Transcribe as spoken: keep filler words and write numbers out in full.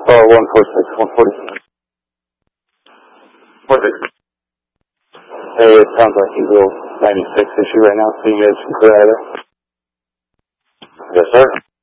Uh, one four six, one forty. What is it? Hey, it sounds like he's a little ninety-six issue right now, so you guys can clear out of there. Yes, sir.